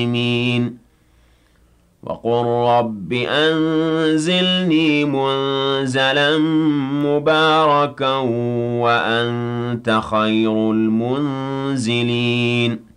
المسلمين وقل رب أنزلني منزلا مباركا وأنت خير المنزلين